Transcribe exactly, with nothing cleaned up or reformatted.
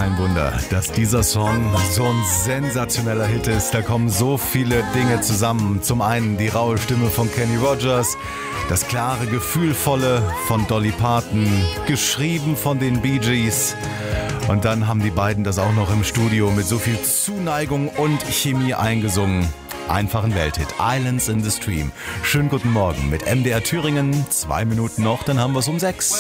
kein Wunder, dass dieser Song so ein sensationeller Hit ist. Da kommen so viele Dinge zusammen. Zum einen die raue Stimme von Kenny Rogers, das klare, gefühlvolle von Dolly Parton, geschrieben von den Bee Gees. Und dann haben die beiden das auch noch im Studio mit so viel Zuneigung und Chemie eingesungen. Einfach ein Welthit. Islands in the Stream. Schönen guten Morgen mit M D R Thüringen. Zwei Minuten noch, dann haben wir es um sechs.